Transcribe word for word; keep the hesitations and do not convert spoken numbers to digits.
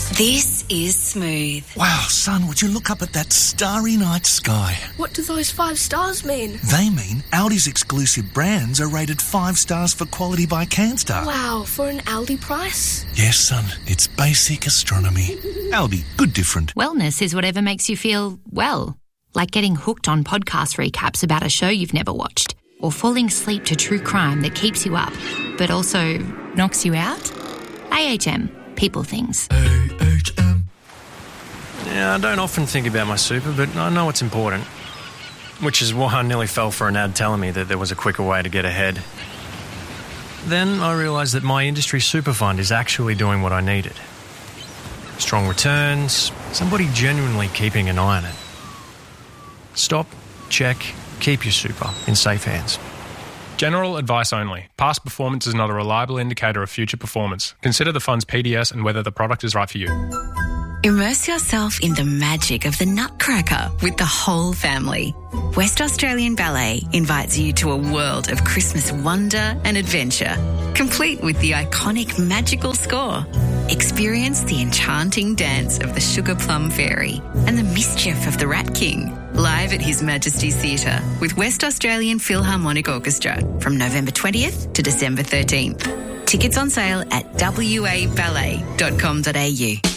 This is Smooth. Wow, son, would you look up at that starry night sky? What do those five stars mean? They mean Audi's exclusive brands are rated five stars for quality by CanStar. Wow, for an Aldi price? Yes, son, it's basic astronomy. Aldi, good different. Wellness is whatever makes you feel well. Like getting hooked on podcast recaps about a show you've never watched. Or falling asleep to true crime that keeps you up, but also knocks you out. A H M. People things. A H M. Yeah, I don't often think about my super, but I know it's important. Which is why I nearly fell for an ad telling me that there was a quicker way to get ahead. Then I realised that my industry super fund is actually doing what I needed. Strong returns, somebody genuinely keeping an eye on it. Stop, check, keep your super in safe hands. General advice only. Past performance is not a reliable indicator of future performance. Consider the fund's P D S and whether the product is right for you. Immerse yourself in the magic of the Nutcracker with the whole family. West Australian Ballet invites you to a world of Christmas wonder and adventure, complete with the iconic magical score. Experience the enchanting dance of the Sugar Plum Fairy and the mischief of the Rat King, live at His Majesty's Theatre with West Australian Philharmonic Orchestra from November twentieth to December thirteenth. Tickets on sale at w a ballet dot com dot a u.